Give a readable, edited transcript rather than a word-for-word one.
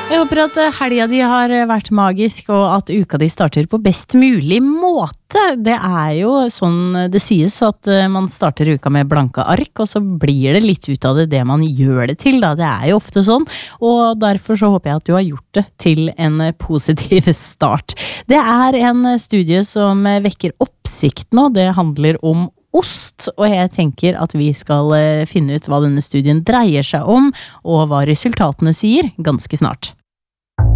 Jeg håper at helga di har vært magisk, og at uka di starter på best mulig måte. Det jo sånn det sies at man starter uka med blanke ark, og så blir det litt ut av det man gjør det til. Da. Det jo ofte sånn, og derfor så håper jeg at du har gjort det til en positiv start. Det en studie som vekker oppsikt nå. Det handler om ost, og jeg tenker at vi skal finne ut hva denne studien dreier seg om, og hva resultatene sier ganske snart.